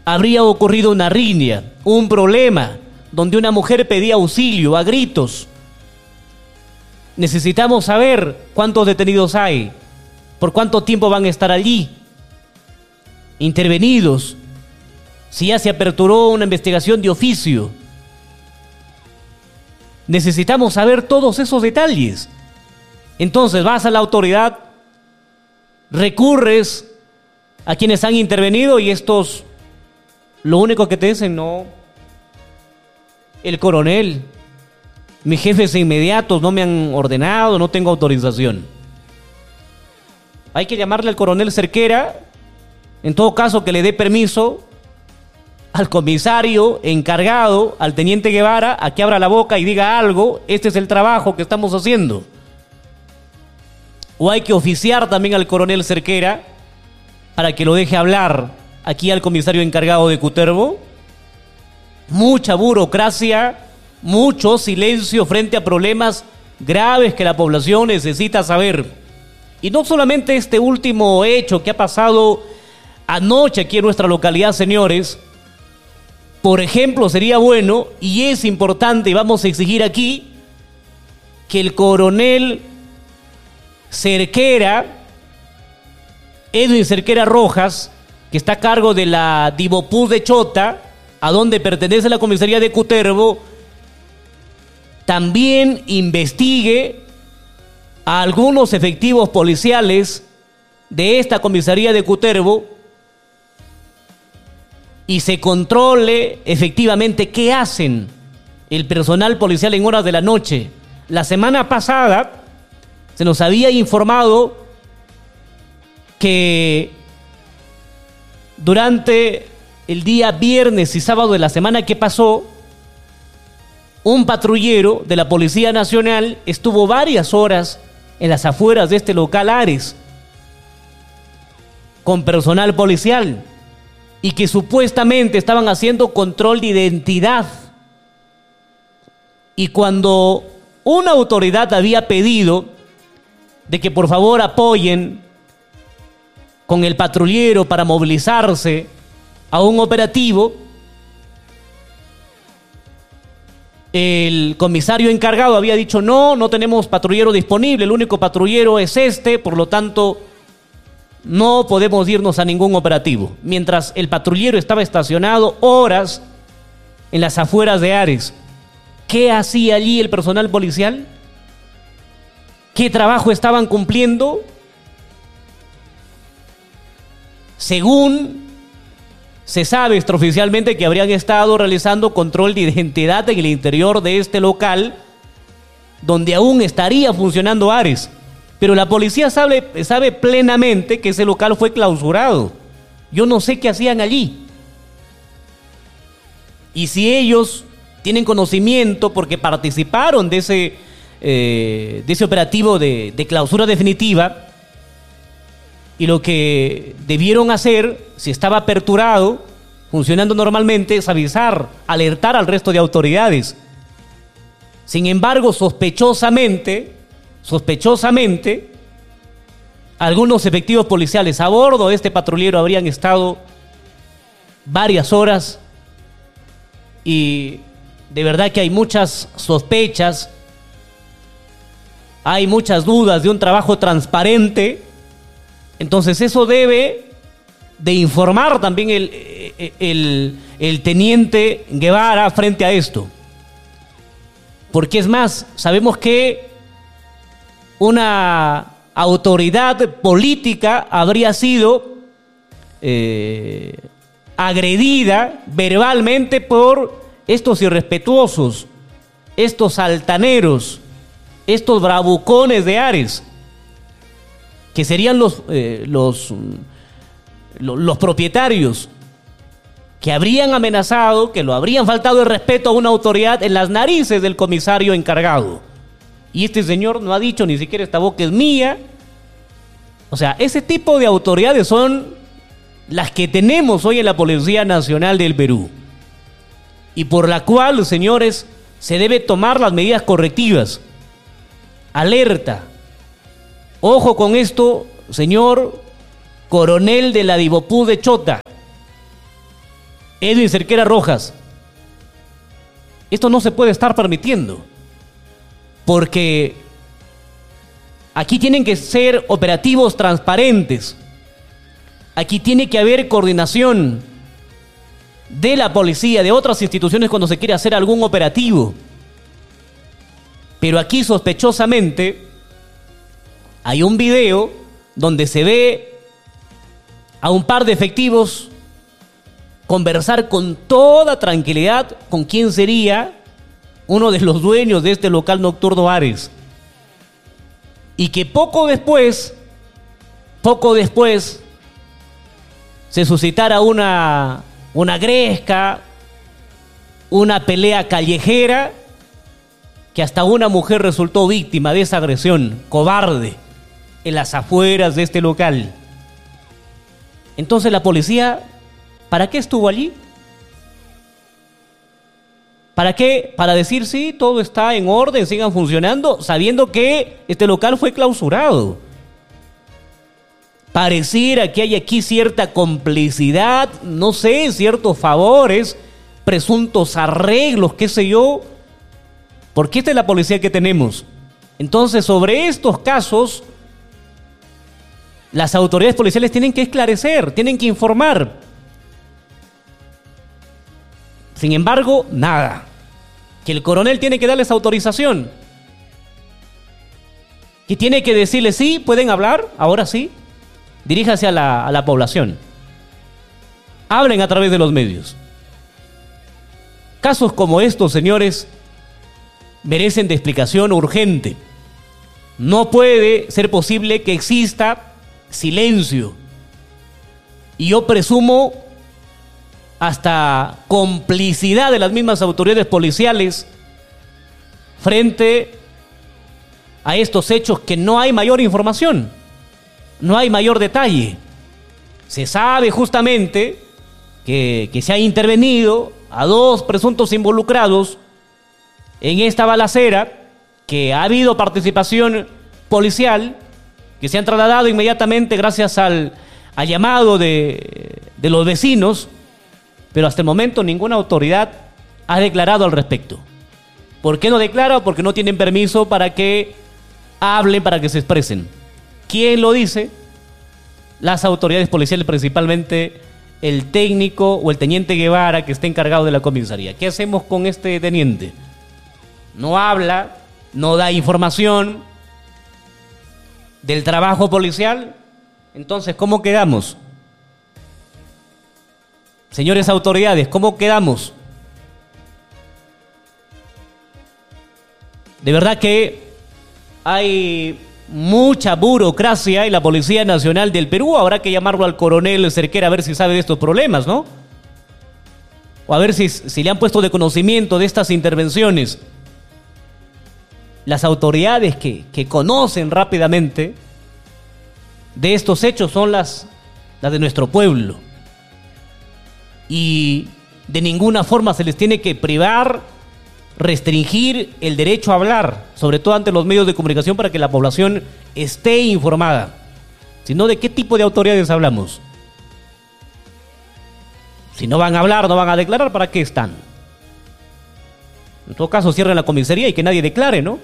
habría ocurrido una riña, un problema, donde una mujer pedía auxilio a gritos. Necesitamos saber cuántos detenidos hay, por cuánto tiempo van a estar allí, intervenidos, si ya se aperturó una investigación de oficio. Necesitamos saber todos esos detalles. Entonces vas a la autoridad, recurres a quienes han intervenido y estos lo único que te dicen: no, el coronel, mis jefes inmediatos no me han ordenado, no tengo autorización. Hay que llamarle al coronel Cerquera, en todo caso que le dé permiso al comisario encargado, al teniente Guevara, a que abra la boca y diga algo. Este es el trabajo que estamos haciendo. O hay que oficiar también al coronel Cerquera para que lo deje hablar aquí al comisario encargado de Cutervo. Mucha burocracia, mucho silencio frente a problemas graves que la población necesita saber. Y no solamente este último hecho que ha pasado anoche aquí en nuestra localidad, señores. Por ejemplo, sería bueno y es importante, y vamos a exigir aquí, que el coronel Cerquera, Edwin Cerquera Rojas, que está a cargo de la Divopú de Chota, a donde pertenece la comisaría de Cutervo, también investigue a algunos efectivos policiales de esta comisaría de Cutervo y se controle efectivamente qué hacen el personal policial en horas de la noche. La semana pasada se nos había informado que durante el día viernes y sábado de la semana que pasó, un patrullero de la Policía Nacional estuvo varias horas en las afueras de este local Ares con personal policial y que supuestamente estaban haciendo control de identidad. Y cuando una autoridad había pedido de que por favor apoyen con el patrullero para movilizarse a un operativo, el comisario encargado había dicho: no tenemos patrullero disponible, el único patrullero es este, por lo tanto no podemos irnos a ningún operativo. Mientras el patrullero estaba estacionado horas en las afueras de Ares. ¿Qué hacía allí el personal policial? ¿Qué trabajo estaban cumpliendo? Según se sabe extraoficialmente que habrían estado realizando control de identidad en el interior de este local, donde aún estaría funcionando Ares. Pero la policía sabe plenamente que ese local fue clausurado. Yo no sé qué hacían allí. Y si ellos tienen conocimiento porque participaron de ese operativo de clausura definitiva, y lo que debieron hacer, si estaba aperturado, funcionando normalmente, es avisar, alertar al resto de autoridades. Sin embargo, sospechosamente, algunos efectivos policiales a bordo de este patrullero habrían estado varias horas, y de verdad que hay muchas sospechas, hay muchas dudas de un trabajo transparente. Entonces eso debe de informar también el teniente Guevara frente a esto. Porque es más, sabemos que una autoridad política habría sido agredida verbalmente por estos irrespetuosos, estos altaneros, estos bravucones de Ares, que serían los propietarios, que habrían amenazado, que lo habrían faltado el respeto a una autoridad en las narices del comisario encargado. Y este señor no ha dicho ni siquiera: esta boca es mía. O sea, ese tipo de autoridades son las que tenemos hoy en la Policía Nacional del Perú, y por la cual, señores, se debe tomar las medidas correctivas. Alerta. Ojo con esto, señor coronel de la Divopú de Chota. Edwin Cerquera Rojas, esto no se puede estar permitiendo, porque aquí tienen que ser operativos transparentes. Aquí tiene que haber coordinación de la policía, de otras instituciones cuando se quiere hacer algún operativo. Pero aquí sospechosamente hay un video donde se ve a un par de efectivos conversar con toda tranquilidad con quién sería uno de los dueños de este local nocturno Ares. Y que poco después se suscitara una gresca, una pelea callejera, que hasta una mujer resultó víctima de esa agresión cobarde en las afueras de este local. Entonces la policía, ¿para qué estuvo allí? ¿Para qué? Para decir sí, todo está en orden, sigan funcionando, sabiendo que este local fue clausurado. Pareciera que hay aquí cierta complicidad, no sé, ciertos favores, presuntos arreglos, qué sé yo, porque esta es la policía que tenemos. Entonces, sobre estos casos, las autoridades policiales tienen que esclarecer, tienen que informar. Sin embargo, nada. Que el coronel tiene que darles autorización. Que tiene que decirles, sí, pueden hablar, ahora sí. Diríjase a la población. Hablen a través de los medios. Casos como estos, señores, merecen de explicación urgente. No puede ser posible que exista silencio. Y yo presumo hasta complicidad de las mismas autoridades policiales frente a estos hechos, que no hay mayor información, no hay mayor detalle. Se sabe justamente que se ha intervenido a 2 presuntos involucrados en esta balacera, que ha habido participación policial, que se han trasladado inmediatamente gracias al llamado de los vecinos, pero hasta el momento ninguna autoridad ha declarado al respecto. ¿Por qué no declara? Porque no tienen permiso para que hablen, para que se expresen. ¿Quién lo dice? Las autoridades policiales, principalmente el técnico o el teniente Guevara, que está encargado de la comisaría. ¿Qué hacemos con este teniente? No habla, no da información del trabajo policial. Entonces, ¿cómo quedamos? Señores autoridades, ¿cómo quedamos? De verdad que hay mucha burocracia en la Policía Nacional del Perú. Habrá que llamarlo al coronel Cerquera a ver si sabe de estos problemas, ¿no? O a ver si le han puesto de conocimiento de estas intervenciones. Las autoridades que conocen rápidamente de estos hechos son las de nuestro pueblo. Y de ninguna forma se les tiene que privar, restringir el derecho a hablar, sobre todo ante los medios de comunicación, para que la población esté informada. Sino, ¿de qué tipo de autoridades hablamos? Si no van a hablar, no van a declarar, ¿para qué están? En todo caso, cierren la comisaría y que nadie declare, ¿no?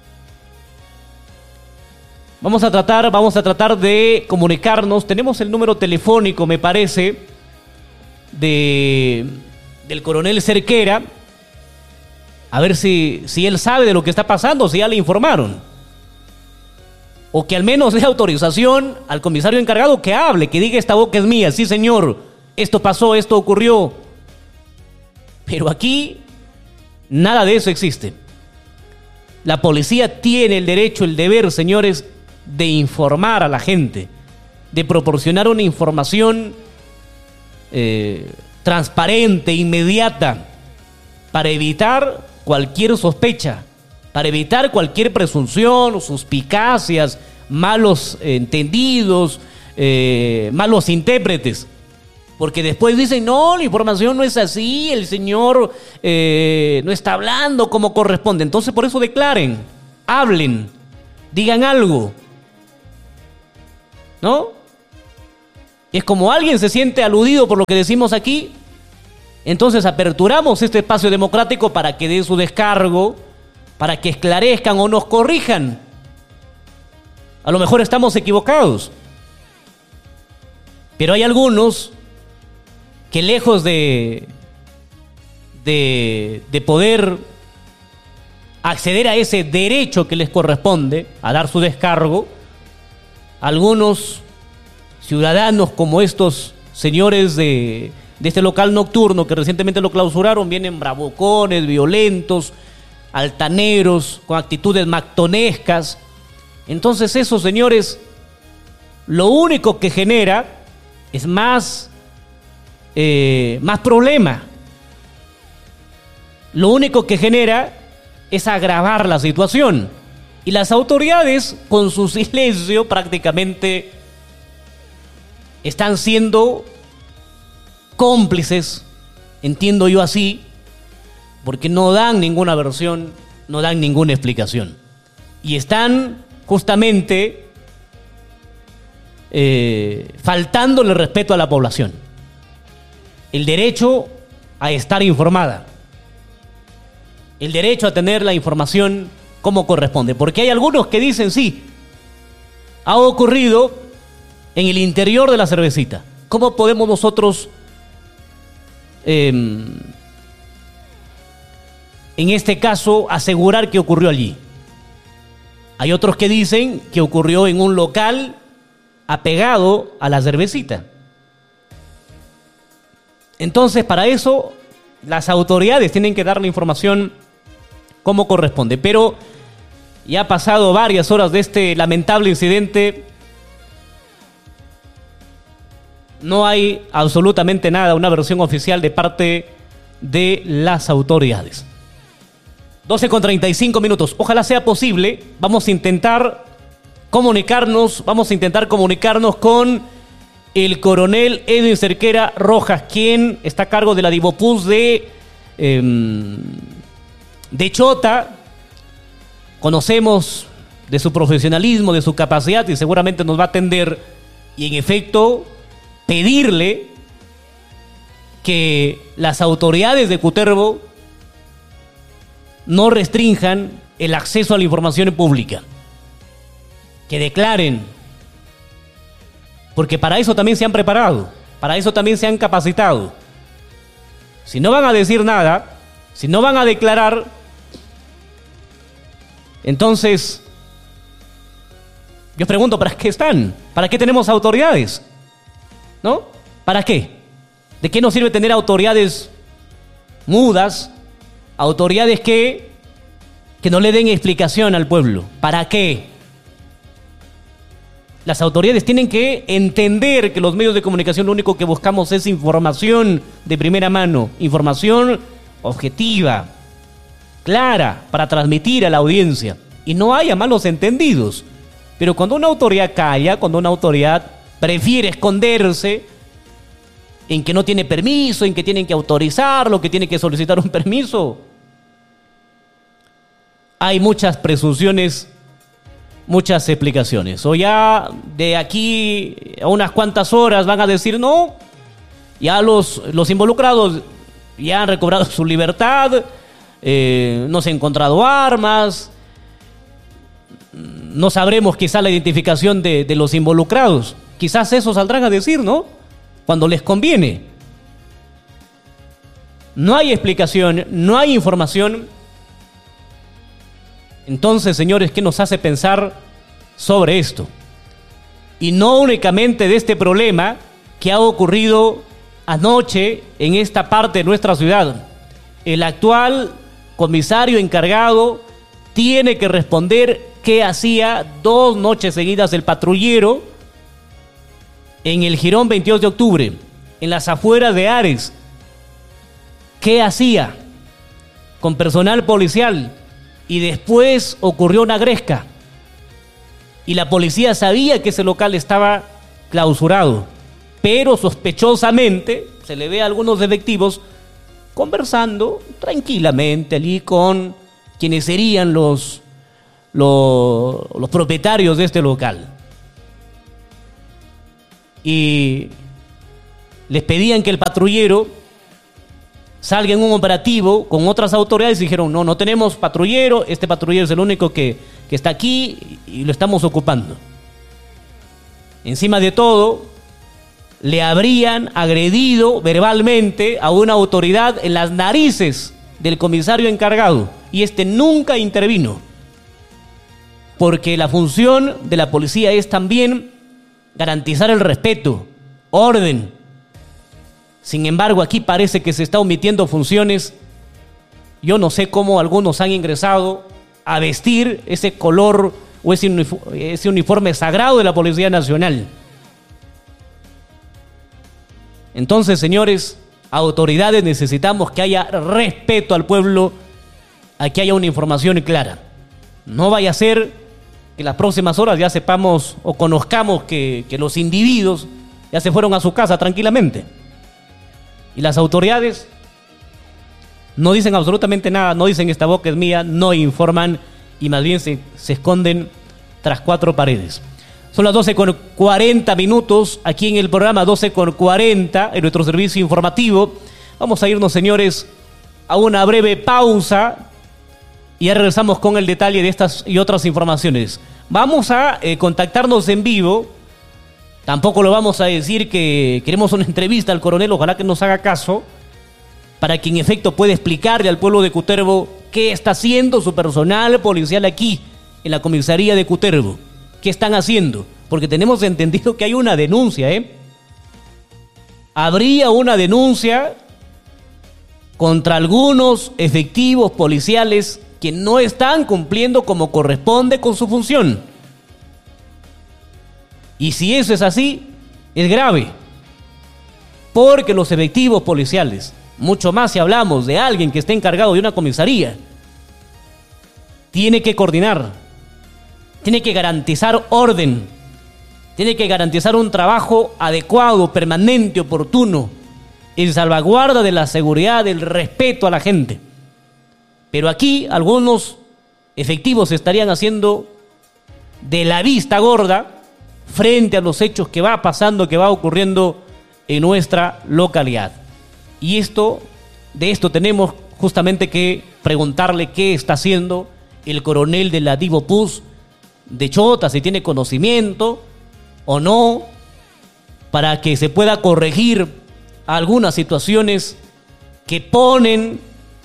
Vamos a tratar de comunicarnos. Tenemos el número telefónico, me parece, del coronel Cerquera, a ver si él sabe de lo que está pasando, si ya le informaron, o que al menos dé autorización al comisario encargado, que hable, que diga: esta boca es mía, sí señor, esto pasó, esto ocurrió. Pero aquí nada de eso existe. La policía tiene el derecho, el deber, señores, de informar a la gente, de proporcionar una información transparente, inmediata, para evitar cualquier sospecha, para evitar cualquier presunción, suspicacias, malos entendidos, malos intérpretes. Porque después dicen: no, la información no es así, el señor no está hablando como corresponde. Entonces, por eso declaren, hablen, digan algo, ¿no? Es como alguien se siente aludido por lo que decimos aquí, Entonces aperturamos este espacio democrático para que dé su descargo, para que esclarezcan o nos corrijan. A lo mejor estamos equivocados. Pero hay algunos que lejos de poder acceder a ese derecho que les corresponde, a dar su descargo, algunos ciudadanos como estos señores de este local nocturno que recientemente lo clausuraron, vienen bravucones, violentos, altaneros, con actitudes mactonescas. Entonces esos señores lo único que genera es más problema. Lo único que genera es agravar la situación. Y las autoridades, con su silencio, prácticamente están siendo cómplices, entiendo yo así, porque no dan ninguna versión, no dan ninguna explicación. Y están justamente faltándole respeto a la población. El derecho a estar informada. El derecho a tener la información como corresponde. Porque hay algunos que dicen, sí, ha ocurrido en el interior de la cervecita. ¿Cómo podemos nosotros, en este caso, asegurar que ocurrió allí? Hay otros que dicen que ocurrió en un local apegado a la cervecita. Entonces, para eso, las autoridades tienen que dar la información como corresponde. Pero ya ha pasado varias horas de este lamentable incidente. No hay absolutamente nada, una versión oficial de parte de las autoridades. 12:35 minutos. Ojalá sea posible. Vamos a intentar comunicarnos con el coronel Edwin Cerquera Rojas, quien está a cargo de la Divopus de Chota. Conocemos de su profesionalismo, de su capacidad, y seguramente nos va a atender y, en efecto, pedirle que las autoridades de Cutervo no restrinjan el acceso a la información pública, que declaren, porque para eso también se han preparado, para eso también se han capacitado. Si no van a decir nada, si no van a declarar, entonces yo pregunto, ¿para qué están? ¿Para qué tenemos autoridades? ¿No? ¿Para qué? ¿De qué nos sirve tener autoridades mudas? Autoridades que no le den explicación al pueblo. ¿Para qué? Las autoridades tienen que entender que los medios de comunicación lo único que buscamos es información de primera mano, información objetiva, clara, para transmitir a la audiencia. Y no haya malos entendidos. Pero cuando una autoridad calla, cuando una autoridad prefiere esconderse en que no tiene permiso, en que tienen que autorizarlo, que tiene que solicitar un permiso, hay muchas presunciones, muchas explicaciones. O ya de aquí a unas cuantas horas van a decir, no, ya los involucrados ya han recobrado su libertad, no se han encontrado armas, no sabremos quizá la identificación de los involucrados. Quizás eso saldrán a decir, ¿no? Cuando les conviene. No hay explicación, no hay información. Entonces, señores, ¿qué nos hace pensar sobre esto? Y no únicamente de este problema que ha ocurrido anoche en esta parte de nuestra ciudad. El actual comisario encargado tiene que responder qué hacía 2 noches seguidas el patrullero en el Jirón 22 de octubre, en las afueras de Ares. ¿Qué hacía con personal policial? Y después ocurrió una gresca. Y la policía sabía que ese local estaba clausurado. Pero sospechosamente se le ve a algunos efectivos conversando tranquilamente allí con quienes serían los propietarios de este local. Y les pedían que el patrullero salga en un operativo con otras autoridades y dijeron, no tenemos patrullero, este patrullero es el único que está aquí y lo estamos ocupando. Encima de todo, le habrían agredido verbalmente a una autoridad en las narices del comisario encargado y este nunca intervino. Porque la función de la policía es también garantizar el respeto, orden. Sin embargo, aquí parece que se está omitiendo funciones. Yo no sé cómo algunos han ingresado a vestir ese color o ese uniforme sagrado de la Policía Nacional. Entonces, señores, autoridades, necesitamos que haya respeto al pueblo, a que haya una información clara. No vaya a ser que en las próximas horas ya sepamos o conozcamos que los individuos ya se fueron a su casa tranquilamente. Y las autoridades no dicen absolutamente nada, no dicen esta boca es mía, no informan y más bien se esconden tras cuatro paredes. Son las 12:40 aquí en el programa 12:40 en nuestro servicio informativo. Vamos a irnos, señores, a una breve pausa y ya regresamos con el detalle de estas y otras informaciones. Vamos a contactarnos en vivo. Tampoco lo vamos a decir que queremos una entrevista al coronel, ojalá que nos haga caso, para que en efecto pueda explicarle al pueblo de Cutervo qué está haciendo su personal policial aquí, en la comisaría de Cutervo. ¿Qué están haciendo? Porque tenemos entendido que hay una denuncia, Habría una denuncia contra algunos efectivos policiales que no están cumpliendo como corresponde con su función. Y si eso es así, es grave. Porque los efectivos policiales, mucho más si hablamos de alguien que esté encargado de una comisaría, tiene que coordinar, tiene que garantizar orden, tiene que garantizar un trabajo adecuado, permanente, oportuno, en salvaguarda de la seguridad, del respeto a la gente. Pero aquí algunos efectivos estarían haciendo de la vista gorda frente a los hechos que va pasando, que va ocurriendo en nuestra localidad. Y de esto tenemos justamente que preguntarle qué está haciendo el coronel de la Divopus de Chota, si tiene conocimiento o no, para que se pueda corregir algunas situaciones que ponen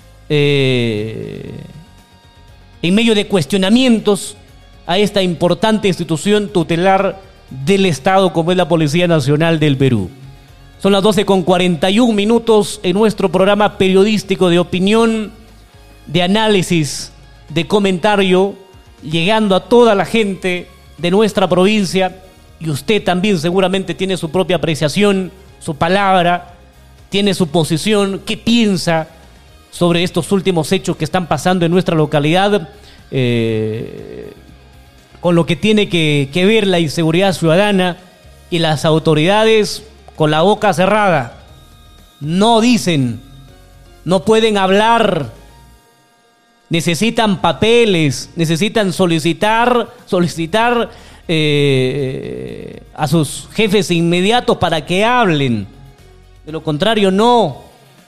en medio de cuestionamientos a esta importante institución tutelar del Estado como es la Policía Nacional del Perú. Son las 12:41 en nuestro programa periodístico de opinión, de análisis, de comentario, llegando a toda la gente de nuestra provincia, y usted también seguramente tiene su propia apreciación, su palabra, tiene su posición, qué piensa sobre estos últimos hechos que están pasando en nuestra localidad, con lo que tiene que ver la inseguridad ciudadana y las autoridades con la boca cerrada. No dicen, no pueden hablar, necesitan papeles, necesitan solicitar a sus jefes inmediatos para que hablen. De lo contrario, no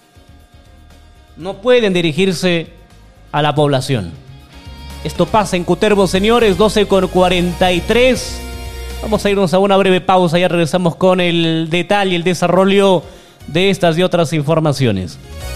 pueden dirigirse a la población. Esto pasa en Cutervo, señores, 12:43. Vamos a irnos a una breve pausa, ya regresamos con el detalle, el desarrollo de estas y otras informaciones.